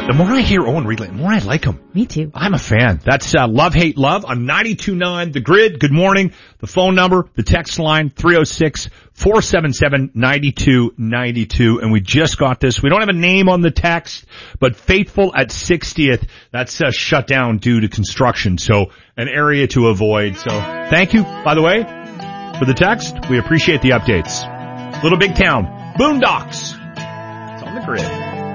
The more I hear Owen Reed, the more I like him. Me too. I'm a fan. That's Love, Hate, Love on 92.9 The Grid. Good morning. The phone number, the text line, 306-477-9292. And we just got this. We don't have a name on the text, but Faithful at 60th, that's shut down due to construction. So an area to avoid. So thank you, by the way, for the text. We appreciate the updates. Little Big Town, Boondocks. It's on The Grid.